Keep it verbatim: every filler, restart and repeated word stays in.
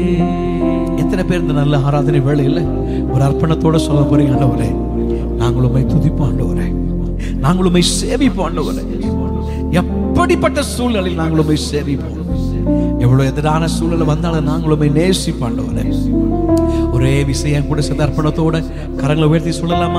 எத்தனை பேர் இந்த நல்ல ஆராதனை வேளையில் ஒரு அர்ப்பணத்தோட சொல்ல போறீங்க, ஆண்டவரே நாங்கள் உம்மை துதிப்போம், ஆண்டவரே நாங்கள் உம்மை சேவிப்போம், ஆண்டவரே எப்படிப்பட்ட சூழ்நிலையில் நாங்கள் உம்மை சேவிப்போம், எவ்வளவு எதிரான சூழ்நிலை வந்தாலும் நாங்கள் உம்மை நேசிப்போம், ஆண்டவரே. ஒரே விஷயம் கூட சில அர்ப்பணத்தோட கரங்களை உயர்த்தி சொல்லலாமா?